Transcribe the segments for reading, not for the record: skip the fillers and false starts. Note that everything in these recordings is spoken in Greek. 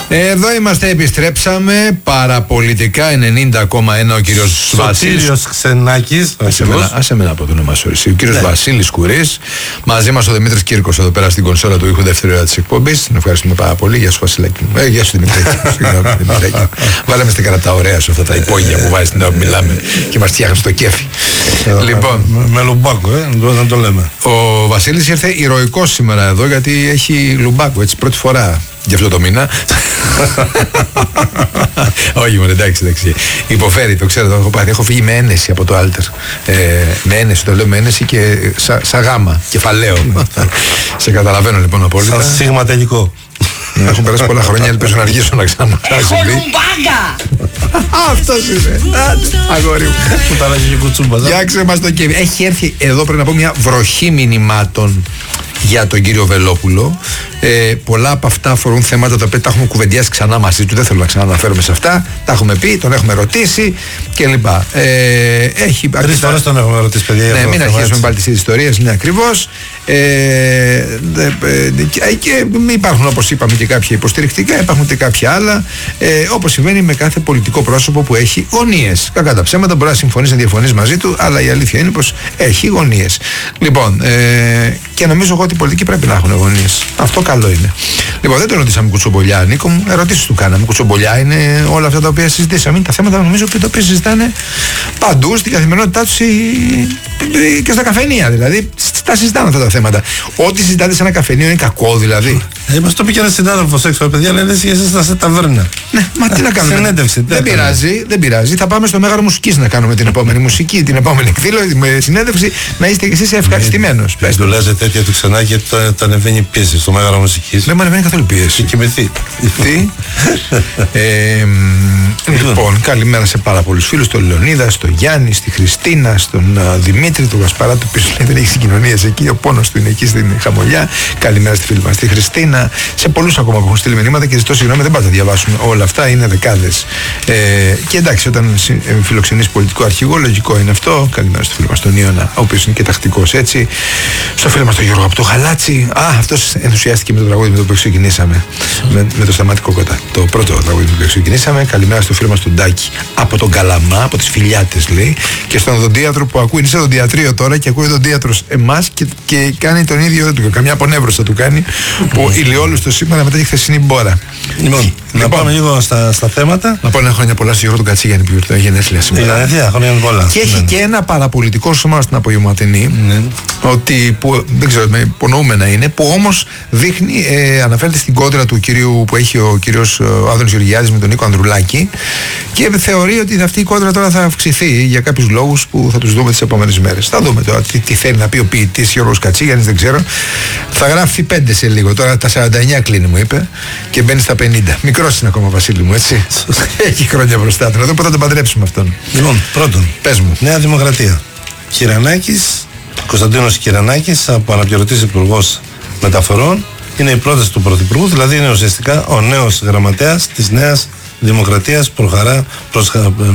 Εδώ είμαστε, επιστρέψαμε. Παραπολιτικά 90,1 ο κύριος Βασίλης. Κύριος Ξενάκης. Άσε με να πω το όνομα σου. Ο κύριος Βασίλης Κουρής. Μαζί μας ο Δημήτρης Κύρκος εδώ πέρα στην κονσόλα του ήχου, δεύτερη ώρα της εκπομπής. Την ευχαριστούμε πάρα πολύ. Γεια σου Βασιλάκη μου. Γεια σου Δημητράκη. Βάλαμε στην καλά τα ωραία σου αυτά τα υπόγεια που βάζεις την ώρα που μιλάμε και μας φτιάχνει το κέφι. Λοιπόν. Με λουμπάκο, δεν το λέμε. Ο Βασίλης ήρθε ηρωικός σήμερα εδώ γιατί έχει λουμπάκο, έτσι, πρώτη φορά για αυτό το μήνα. Όχι μόνο, εντάξει. Υποφέρει, το ξέρω, το έχω πάθει. Έχω φύγει με ένεση από το Άλτερ. Με ένεση, το λέω με ένεση και σαν γάμα, κεφαλαίο. Σε καταλαβαίνω λοιπόν απόλυτα. Σαν σίγμα τελικό. Έχουν περάσει πολλά χρόνια, ελπίζω να αργήσω να ξανασυμβεί. Έχω λουμπάγκα! Αυτός είναι. Αγόρι μου. Που τα λέγει και κουτσούμπα. Φτιάξε μας το κέφι. Έχει έρθει εδώ, πρέπει να πω, μια βροχή μηνυμάτων για τον κύριο Βελόπουλο. Πολλά από αυτά αφορούν θέματα τα οποία τα έχουμε κουβεντιάσει ξανά μαζί του. Δεν θέλω να ξαναναφέρομαι σε αυτά. Τα έχουμε πει, τον έχουμε ρωτήσει κλπ. Έχει 3 φορές τον έχουμε ρωτήσει, παιδιά. Ναι, μην αρχίσουμε πάλι τις ιστορίες. Ναι, ακριβώς. Και υπάρχουν, όπως είπαμε, και κάποια υποστηρικτικά, υπάρχουν και κάποια άλλα. Όπως συμβαίνει με κάθε πολιτικό πρόσωπο που έχει γωνίες. Κακά τα ψέματα, μπορεί να συμφωνείς, να διαφωνείς μαζί του, αλλά η αλήθεια είναι πως έχει γωνίες. Λοιπόν, και νομίζω εγώ ότι οι πολιτικοί πρέπει να έχουν γωνίες. Αυτό καλό είναι. Λοιπόν, δεν τον ρωτήσαμε κουτσομπολιά, Νίκο μου. Ερωτήσεις του κάναμε. Κουτσομπολιά είναι όλα αυτά τα οποία συζητήσαμε. Είναι τα θέματα, νομίζω, που τα οποία συζητάνε παντού στην καθημερινότητά τους και στα καφενεία. Δηλαδή, τα συζητάνε αυτά τα θέματα. Ό,τι συζητάτε σε ένα καφενείο είναι κακό, δηλαδή. Μας το πει και ένα συνάδελφος έξω, παιδιά, λένε εσείς είστε σε ταβέρνα. Ναι, μα τι να κάνουμε. Συνέντευξη. Δεν πειράζει. Θα πάμε στο Μέγαρο Μουσικής να κάνουμε την επόμενη μουσική, την επόμενη εκδήλωση, με συνέντευξη, να είστε και εσείς ευχαριστημένος. Πες του λέτε τέτοια του Ξενάκη, τα ανεβαίνει πίεση στο Μέγαρο Μουσικής. Δεν μου ανεβαίνει καθόλου πίεση. Και κοιμηθεί. Τι. Λοιπόν, καλημέρα σε πάρα πολλούς φίλους. Στον Λεωνίδα, στον Γιάννη, στη Χριστίνα, στον Δημήτρη, τον Γασπαρά, του πίσω δεν έχει συγκοινωνίες εκεί. Ο πόνος του είναι εκεί στην Χαμολιά. Καλημέρα στη φίλη μας τη Χριστίνα. Σε πολλούς ακόμα που έχουν στείλει μηνύματα και ζητώ συγγνώμη, δεν πάω να τα διαβάσουμε όλα αυτά, είναι δεκάδες. Και εντάξει, όταν φιλοξενείς πολιτικό αρχηγό, λογικό είναι αυτό. Καλημέρα στο φίλο μας τον Ιώνα, ο οποίος είναι και τακτικός έτσι. Στο φίλο μας τον Γιώργο από το Χαλάτσι. Αυτός ενθουσιάστηκε με το τραγούδι με το που ξεκινήσαμε. Με το Σταμάτη Κοκοτά. Το πρώτο τραγούδι που ξεκινήσαμε. Καλημέρα στο φίλο μας τον Τάκη από τον Καλαμά, από τις Φιλιάτες λέει. Και στον οδοντίατρο που ακούει, είναι σε οδοντιατρίο τώρα και ακούει ο οδοντίατρος εμάς και κάνει τον ίδιο, καμιά απονεύρωση θα του κάνει, που ηλιόλους το σήμερα μετά τη χθεσινή μπόρα. Λοιπόν, να πάμε λίγο στα θέματα. Να πω ένα χρόνια πολλά στο Γιώργο τον Κατσίγιαννη που γιορτάζει γενέθλια σήμερα. Χρόνια πολλά. Και έχει και ένα παραπολιτικό σώμα στην απογευματινή, ότι που δεν ξέρω, υπονοούμενα είναι, που όμως δείχνει, αναφέρεται στην κόντρα του κυρίου που έχει ο κύριος Άδωνης Γεωργιάδης με τον Νίκο Ανδρουλάκη και θεωρεί ότι αυτή η κόντρα τώρα θα αυξηθεί για κάποιους λόγους που θα τους δούμε τις επόμενες μέρες. Θα δούμε τώρα τι θέλει να πει ο ποιητής Γιώργος Κατσίγιαννης, δεν ξέρω. Θα γράφει 5 σε λίγο. Τώρα τα 49 κλείνει, μου είπε, και μπαίνει στα 50. Μικρός είναι ακόμα, Βασίλη μου, έτσι. Έχει χρόνια μπροστά του. Να δω πότε θα τον παντρέψουμε αυτόν. Λοιπόν, πρώτον, πες μου. Νέα Δημοκρατία. Κυρανάκης, Κωνσταντίνος Κυρανάκης, από αναπληρωτής υπουργός μεταφορών, είναι η πρόταση του Πρωθυπουργού, δηλαδή είναι ουσιαστικά ο νέος γραμματέας της Νέας Δημοκρατίας προς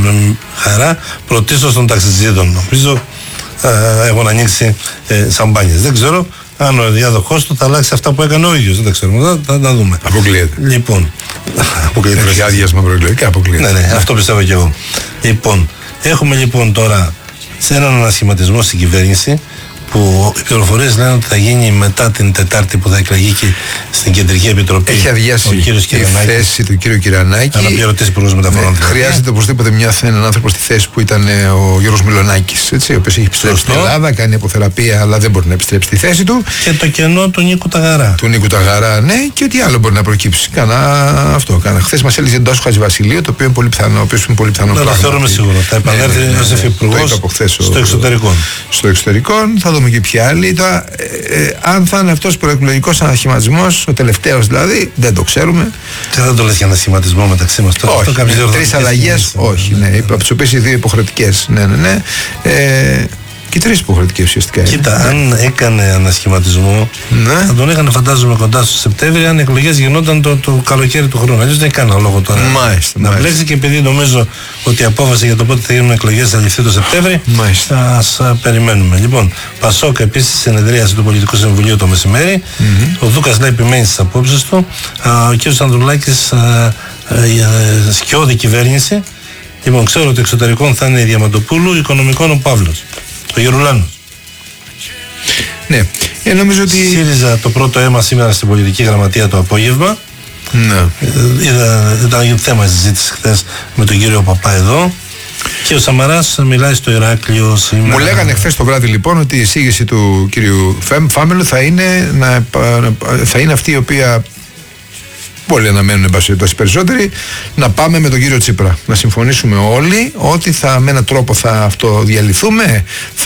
χαρά πρωτίστως των ταξιτζίδων. Νομίζω έχουν ανοίξει σαμπάνιες. Δεν ξέρω αν ο διάδοχός του θα αλλάξει αυτά που έκανε ο ίδιος. Δεν τα ξέρουμε. Θα τα δούμε. Αποκλείεται. Λοιπόν. Αποκλείεται. Έχει άδειασμα προεκλογικά. Αποκλείεται. Ναι, αυτό πιστεύω και εγώ. Λοιπόν, έχουμε λοιπόν τώρα σε έναν ανασχηματισμό στην κυβέρνηση που οι πληροφορίες λένε ότι θα γίνει μετά την Τετάρτη που θα εκλεγεί και στην Κεντρική Επιτροπή. Έχει αδειάσει η θέση του κύριου Κυρανάκη. Αναπληρωτής υπουργός μεταφορών. Χρειάζεται οπωσδήποτε έναν άνθρωπο στη θέση που ήταν ο Γιώργος Μιλονάκης, ο οποίος έχει επιστρέψει στην Ελλάδα, κάνει αποθεραπεία, αλλά δεν μπορεί να επιστρέψει στη θέση του. Και το κενό του Νίκου Ταγαρά. Του Νίκου Ταγαρά, ναι, και ό,τι άλλο μπορεί να προκύψει. Χθες μας έλεγε Ντάσο Χατζηβασιλείου, το οποίο είναι πολύ πιθανό. Δεν το θεωρούμε σίγουρο. Θα επανέλθει ως υφυπουργός στο εξωτερικό. Στο εξωτερικό, θα δούμε και ποιοι άλλοι. Τώρα, αν θα είναι αυτός προεκλογικός ανασχηματισμός, ο τελευταίος δηλαδή, δεν το ξέρουμε. Και δεν το λες για ανασχηματισμό μεταξύ μας τώρα. Όχι, 3 αλλαγές, όχι, ναι, από τις οποίες οι 2 υποχρεωτικές. Ναι. Και και 3 υποχρεωτικοί ουσιαστικά. Κοίτα, αν έκανε ανασχηματισμό, θα τον έκανε φαντάζομαι κοντά στο Σεπτέμβριο, αν οι εκλογές γινόταν το καλοκαίρι του χρόνου. Αλλιώς δεν έχει κανένα λόγο τώρα να μπλέξει, και επειδή νομίζω ότι η απόφαση για το πότε θα γίνουν εκλογές θα ληφθεί το Σεπτέμβριο, ας περιμένουμε. Λοιπόν, Πασόκ επίσης συνεδρίασε του Πολιτικού Συμβουλίου το μεσημέρι. Ο Δούκας λέει επιμένει στις απόψεις του. Ο κ. Ανδρουλάκης σκιώδη κυβέρνηση. Λοιπόν, ξέρω ότι εξωτερικών θα είναι η Διαμαντοπούλου, οικονομικών ο Παύλος, ο Γερουλάνος. Ναι, νομίζω ότι. ΣΥΡΙΖΑ το πρώτο αίμα σήμερα στην πολιτική γραμματεία το απόγευμα. Ναι. Ήταν θέμα συζήτηση χθες με τον κύριο Παπά εδώ. Και ο Σαμαράς μιλάει στο Ηράκλειο σήμερα. Μου λέγανε χθες το βράδυ λοιπόν ότι η εισήγηση του κύριου Φάμελου θα είναι αυτή η οποία πολλοί αναμένουν, εν πάση περιπτώσει περισσότεροι, να πάμε με τον κύριο Τσίπρα. Να συμφωνήσουμε όλοι ότι με έναν τρόπο θα αυτοδιαλυθούμε,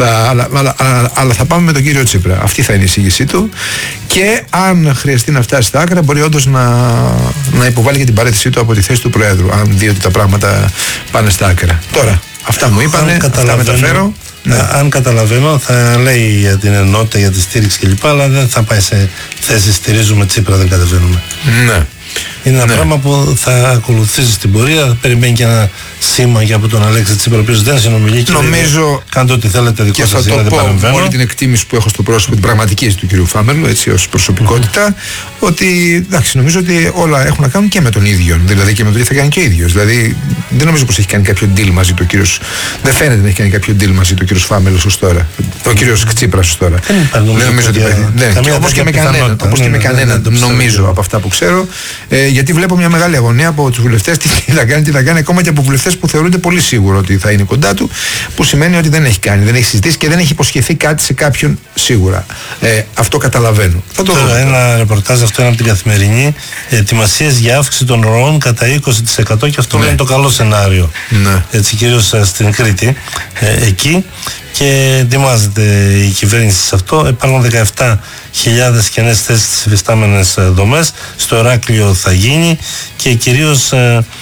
αλλά θα πάμε με τον κύριο Τσίπρα. Αυτή θα είναι η εισήγησή του. Και αν χρειαστεί να φτάσει στα άκρα, μπορεί όντως να υποβάλει και την παραίτησή του από τη θέση του Προέδρου, αν δει ότι τα πράγματα πάνε στα άκρα. Τώρα, αυτά μου είπανε, αυτά μεταφέρω. Ναι. Αν καταλαβαίνω, θα λέει για την ενότητα, για τη στήριξη κλπ. Αλλά δεν θα πάει σε θέση στηρίζουμε Τσίπρα, δεν κατεβαίνουμε. Ναι. Είναι ένα πράγμα που θα ακολουθήσει στην πορεία. Θα περιμένει και ένα σήμα και από τον Αλέξη Τσίπρα, ο οποίος δεν συνομιλεί. Νομίζω. Κάντε ό,τι θέλετε, δικό σας είναι, δεν παρεμβαίνω. Όλη την εκτίμηση που έχω στο πρόσωπο, την πραγματική του κ. Φάμελου, έτσι ως προσωπικότητα, ότι εντάξει, νομίζω ότι όλα έχουν να κάνουν και με τον ίδιο. Δηλαδή και με το τι θα κάνει και ο ίδιος. Δηλαδή δεν νομίζω πως έχει κάνει κάποιο deal μαζί του κ. Δεν φαίνεται να έχει κάνει κάποιο deal μαζί του κ. Φάμελου ως τώρα. Ο κ. Τσίπρας ως τώρα. Δεν νομίζω ότι υπάρχει. Όπως και με κανέναν, νομίζω από αυτά που ξέρω. Γιατί βλέπω μια μεγάλη αγωνία από τους βουλευτές τι θα κάνει, ακόμα και από βουλευτές που θεωρούνται πολύ σίγουρο ότι θα είναι κοντά του, που σημαίνει ότι δεν έχει κάνει, δεν έχει συζητήσει και δεν έχει υποσχεθεί κάτι σε κάποιον σίγουρα. Αυτό καταλαβαίνω. Θα το δω. Ένα ρεπορτάζ αυτό είναι από την Καθημερινή. Ετοιμασίες για αύξηση των ροών κατά 20% και αυτό είναι το καλό σενάριο. Έτσι, κυρίως στην Κρήτη. Εκεί. Και ετοιμάζεται η κυβέρνηση σε αυτό. Υπάρχουν 17.000 κενές θέσεις στις υφιστάμενες δομές. Στο Ηράκλειο θα γίνει και κυρίως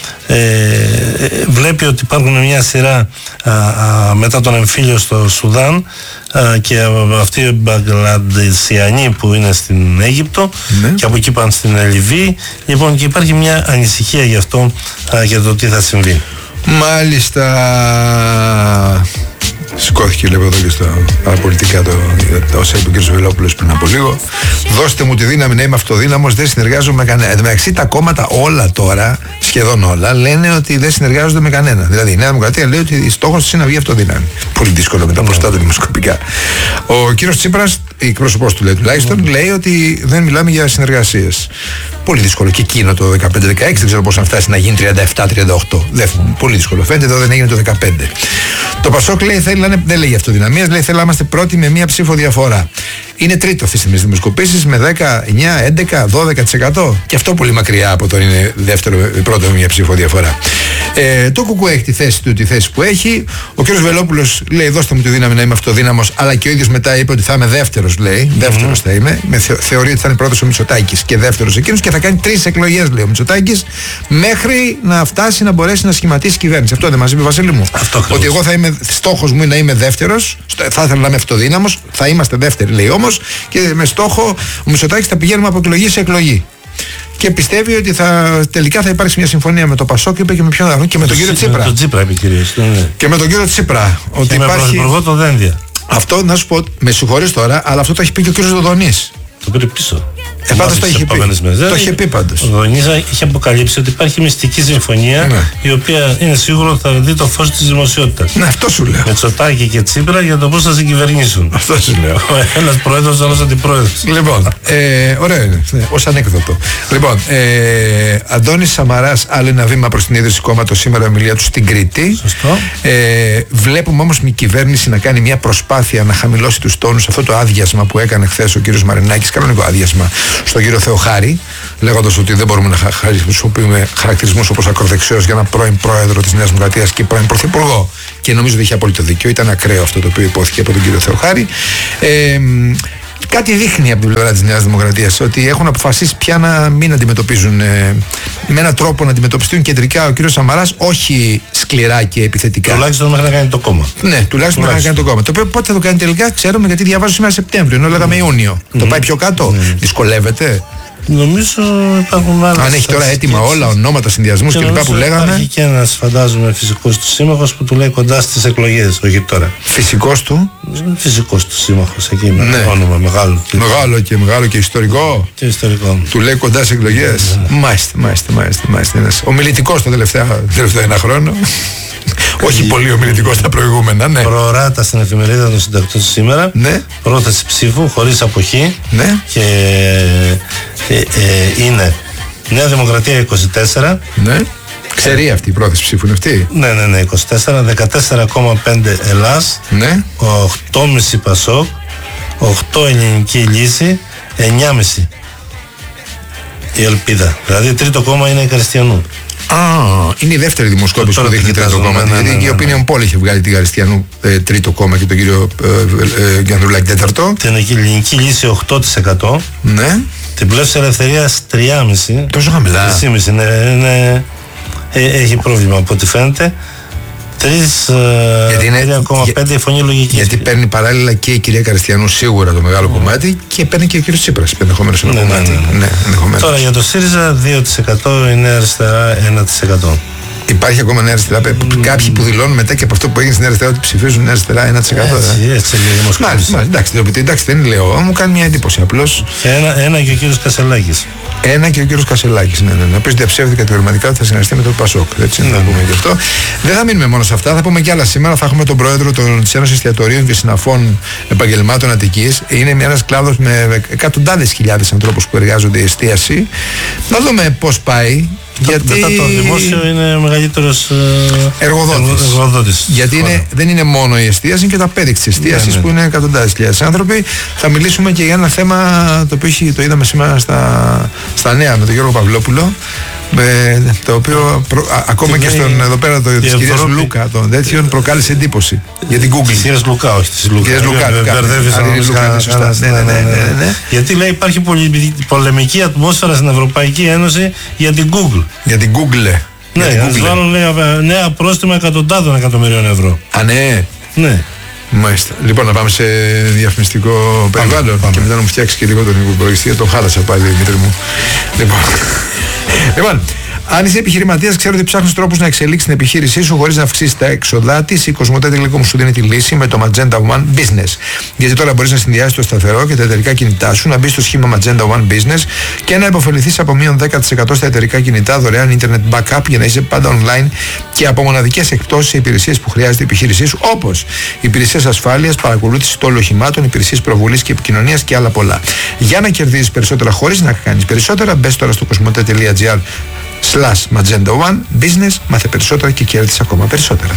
βλέπει ότι υπάρχουν μια σειρά μετά τον εμφύλιο στο Σουδάν και αυτοί οι Μπαγκλαντεσιανοί που είναι στην Αίγυπτο και από εκεί πάνε στην Λιβύη. Λοιπόν, και υπάρχει μια ανησυχία γι' αυτό, για το τι θα συμβεί. Μάλιστα. Σηκώθηκε λίγο εδώ και στα παραπολιτικά όσα είπε ο κ. Βελόπουλος πριν από λίγο. Δώστε μου τη δύναμη να είμαι αυτοδύναμος, δεν συνεργάζομαι με κανένα. Εν τω μεταξύ τα κόμματα όλα τώρα, σχεδόν όλα, λένε ότι δεν συνεργάζονται με κανένα. Δηλαδή η Νέα Δημοκρατία λέει ότι στόχος της είναι να βγει αυτοδύναμη. Πολύ δύσκολο με τα προστάτα δημοσκοπικά. Ο κ. Τσίπρας, εκπρόσωπος του λέει τουλάχιστον, λέει ότι δεν μιλάμε για συνεργασίες. Πολύ δύσκολο και εκείνο το 15-16, δεν ξέρω πώς να φτάσει να γίνει 37-38. Πολύ δύσκολο. Φαίνεται εδώ δεν έγινε το 15. Το Πασόκ λέει δεν λέει αυτοδυναμίας, λέει θέλει να είμαστε πρώτοι με μία ψήφο διαφορά. Είναι τρίτο αυτή τη στιγμή στις δημοσκοπήσεις με 10, 9, 11, 12%. Και αυτό πολύ μακριά από το είναι πρώτο με μία ψήφο διαφορά. Το ΚΚΕ έχει τη θέση του, τη θέση που έχει. Ο κ. Βελόπουλος λέει δώστε μου τη δύναμη να είμαι αυτοδύναμος, αλλά και ο ίδιος μετά είπε ότι θα είμαι δεύτερος, λέει. Δεύτερος θα είμαι. Θεωρεί ότι θα είναι πρώτος ο Μητσοτάκης και δεύτερος εκείνος και θα κάνει 3 εκλογές, λέει ο Μητσοτάκης, μέχρι να φτάσει να μπορέσει να σχηματίσει κυβέρνηση. Αυτό δεν μας είπε, Βασίλη μου. Ότι εγώ θα είμαι, στόχος μου είναι να είμαι δεύτερος, θα ήθελα να είμαι αυτοδύναμος, θα είμαστε δεύτεροι, λέει όμως, και με στόχο ο Μητσοτάκης θα πηγαίνουμε από εκλογή σε εκλογή. Και πιστεύει ότι τελικά θα υπάρξει μια συμφωνία με το Πασόκ, είπε και με ποιον άλλο, και με τον κύριο Τσίπρα. Με τον Τσίπρα, είπε κυρίως. Και με τον κύριο Τσίπρα. Και ότι με πρωθυπουργό τον Δένδια. Αυτό να σου πω, με συγχωρείς τώρα, αλλά αυτό το έχει πει και ο κύριος Δοδονής. Το πήρε πίσω. Πάντως το είχε πει. Το είχε πει πάντως. Ο Δονίζα είχε αποκαλύψει ότι υπάρχει μυστική συμφωνία, η οποία είναι σίγουρο θα δει το φως της δημοσιότητας. Ναι, αυτό σου λέω. Με Τσοτάκη και Τσίπρα για το πώς θα συγκυβερνήσουν. Αυτό σου λέω. Ένας πρόεδρος, άλλος αντιπρόεδρος. Λοιπόν, ωραίο είναι, ως ανέκδοτο. Λοιπόν, Αντώνης Σαμαράς, άλλο ένα βήμα προς την ίδρυση κόμματος, σήμερα ομιλία του στην Κρήτη. Σωστό. Βλέπουμε όμως μια κυβέρνηση να κάνει μια προσπάθεια να χαμηλώσει τους τόνους, αυτό το άδειασμα που έκανε χθες ο κύριος Μαρινάκης, κανονικό άδειασμα, στον κύριο Θεοχάρη, λέγοντας ότι δεν μπορούμε να χρησιμοποιούμε χαρακτηρισμούς όπως ακροδεξιός για ένα πρώην πρόεδρο της Νέας Δημοκρατίας και πρώην πρωθυπουργό. Και νομίζω ότι είχε απόλυτο δίκιο. Ήταν ακραίο αυτό το οποίο υπόθηκε από τον κύριο Θεοχάρη. Κάτι δείχνει από την πλευρά της Νέας Δημοκρατίας ότι έχουν αποφασίσει πια να μην αντιμετωπίζουν με έναν τρόπο να αντιμετωπιστούν κεντρικά ο κύριος Σαμαράς, όχι σκληρά και επιθετικά. Τουλάχιστον μέχρι να κάνει το κόμμα. Ναι, τουλάχιστον μέχρι να κάνει το κόμμα. Το οποίο πότε θα το κάνει τελικά, ξέρουμε, γιατί διαβάζω σήμερα Σεπτέμβριο, ενώ λέγαμε Ιούνιο. Το πάει πιο κάτω. Δυσκολεύεται. Νομίζω υπάρχουν άλλες. Αν έχει τώρα έτοιμα όλα, ονόματα, συνδυασμούς κλπ. Που λέγαμε. Υπάρχει και ένας, φαντάζομαι, φυσικός του σύμμαχος που του λέει κοντά στις εκλογές, όχι τώρα. Φυσικός του. Φυσικός του σύμμαχος εκεί με όνομα μεγάλο. Μεγάλο και ιστορικό. Και ιστορικό. Του λέει κοντά στις εκλογές. Μάλιστα. Ένας ομιλητικός το τελευταίο ένα χρόνο. Όχι πολύ ομιλητικός στα προηγούμενα, ναι. Προοράτα στην εφημερίδα των συντακτών σήμερα. Ναι. Πρόθεση ψήφου χωρίς αποχή. Ναι. Και είναι Νέα Δημοκρατία 24. Ναι. Ξέρει αυτή η πρόθεση ψήφου, είναι αυτή. Ναι, 24. 14,5 Ελλάς. Ναι. 8,5 Πασόκ. 8 Ελληνική Λύση. 9,5 η Ελπίδα. Δηλαδή τρίτο κόμμα είναι η Καριστιανού. Είναι η δεύτερη δημοσκόπηση που δείχνει τρίτο κόμμα. Γιατί η Opinion Poll είχε βγάλει την Καριστιανού τρίτο κόμμα και τον κύριο Γιαννουλάκη τέταρτο. Την Ελληνική Λύση 8%. Ναι. Την Πλεύση Ελευθερίας 3,5%. Τόσο χαμηλά. 3,5% ναι. Έχει πρόβλημα από ό,τι φαίνεται. 3,5 η Φωνή Λογικής. Γιατί παίρνει παράλληλα και η κυρία Καριστιανού σίγουρα το μεγάλο κομμάτι και παίρνει και ο κύριος Τσίπρας ενδεχομένως ένα κομμάτι. Ναι. Τώρα για το ΣΥΡΙΖΑ 2%, η Νέα Αριστερά 1%. Υπάρχει ακόμα Νέα Αριστερά. Κάποιοι που δηλώνουν μετά και από αυτό που έγινε στην Νέα Αριστερά ότι ψηφίζουν Νέα Αριστερά 1%. Έτσι λέει δημοσκόπηση. Εντάξει, δεν λέω. Μου κάνει μια εντύπωση απλώς. Ένα και ο κύριος Κασελάκης. Ένα και ο κύριος Κασελάκης. Ναι. Ο οποίος διαψεύδει κατηγορηματικά ότι θα συνεργαστεί με τον Πασόκ. Έτσι, να πούμε γι' αυτό. Δεν θα μείνουμε μόνο σε αυτά. Θα πούμε κι άλλα σήμερα. Θα έχουμε τον πρόεδρο της Ένωσης Εστιατορίων και Συναφών Επαγγελμάτων Αττικής. Είναι ένας κλάδος με εκατοντάδες χιλιάδες ανθρώπους που εργάζονται η εστίαση. Να δούμε πώς πάει. Γιατί μετά το δημόσιο είναι μεγαλύτερος εργοδότης. Γιατί δεν είναι μόνο η εστίαση, είναι και τα πέδικ της εστίασης που είναι εκατοντάδες χιλιάδες άνθρωποι. Θα μιλήσουμε και για ένα θέμα το οποίο το είδαμε σήμερα στα νέα με τον Γιώργο Παυλόπουλο. Το οποίο ακόμα και στον εδώ πέρα της κυρίας Λούκα των τέτοιων προκάλεσε εντύπωση για την Google. Της κυρίας Λουκά, όχι της Λούκα. Ναι. Γιατί λέει υπάρχει πολεμική ατμόσφαιρα στην Ευρωπαϊκή Ένωση για την Google. Για την Google. Ναι, ας βάλουν νέα πρόστιμα εκατοντάδων εκατομμυρίων ευρώ. Ναι. Μάλιστα. Λοιπόν, να πάμε σε διαφημιστικό περιβάλλον και μετά να μου φτιάξει και λίγο τον υπολογιστή. Τον χάλασα πάλι, Δημήτρη μου. Λοιπόν, αν είσαι επιχειρηματίας, ξέρω ότι ψάχνεις τρόπους να εξελίξεις την επιχείρησή σου χωρίς να αυξήσεις τα έξοδά της. Η Κοσμοτέ Telecom σου δίνει τη λύση με το Magenta One Business. Γιατί τώρα μπορείς να συνδυάσεις το σταθερό και τα εταιρικά κινητά σου, να μπεις στο σχήμα Magenta One Business και να υποφεληθείς από μείον 10% στα εταιρικά κινητά, δωρεάν internet backup για να είσαι πάντα online και από μοναδικές εκπτώσεις σε υπηρεσίες που χρειάζεται η επιχείρησή σου, όπως υπηρεσίες ασφάλειας, παρακολούθηση τόλου οχημάτων, υπηρεσίες προβολής και επικοινωνίας και άλλα πολλά. Για να κερδίσεις περισσότερα χωρίς να κάνεις περισσότερα, μπες τώρα στο cosmote.gr/Magenta One Business, μάθε περισσότερα και κέρδισε ακόμα περισσότερα.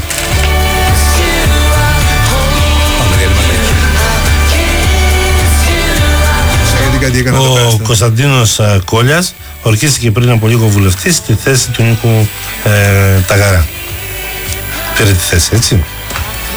Ο Κωνσταντίνος Κόλλιας ορκίστηκε πριν από λίγο βουλευτής στη θέση του Νίκου Ταγαρά. Πήρε τη θέση, έτσι.